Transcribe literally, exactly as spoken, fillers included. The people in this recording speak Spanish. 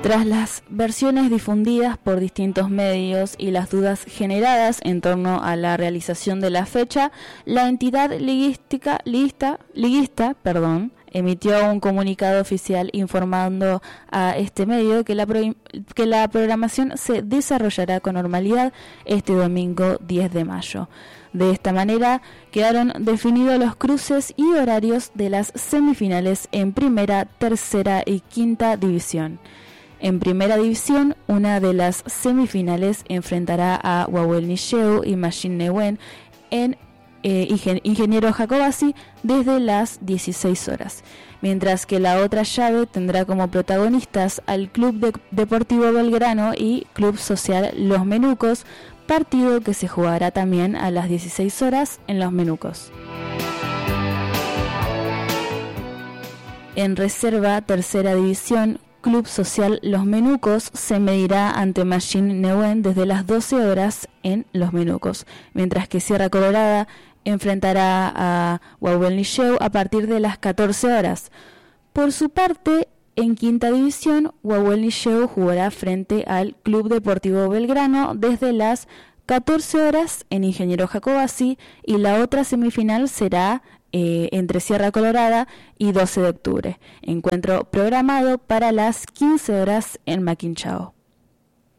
Tras las versiones difundidas por distintos medios y las dudas generadas en torno a la realización de la fecha, la entidad liguística, liguista, liguista perdón, emitió un comunicado oficial informando a este medio que la, pro, que la programación se desarrollará con normalidad este domingo diez de mayo. De esta manera quedaron definidos los cruces y horarios de las semifinales en primera, tercera y quinta división. En primera división, una de las semifinales enfrentará a Wawel Nisheu y Machine Newen en eh, Ingeniero Jacobasi desde las dieciséis horas, mientras que la otra llave tendrá como protagonistas al Club de- Deportivo Belgrano y Club Social Los Menucos, partido que se jugará también a las dieciséis horas en Los Menucos. En reserva, tercera división, Club Social Los Menucos se medirá ante Machine Newen desde las doce horas en Los Menucos, mientras que Sierra Colorada enfrentará a Wawel Nisheu a partir de las catorce horas. Por su parte, en quinta división, Wawel Nisheu jugará frente al Club Deportivo Belgrano desde las catorce horas en Ingeniero Jacobasi, y la otra semifinal será eh, entre Sierra Colorada y doce de octubre, encuentro programado para las quince horas en Maquinchao.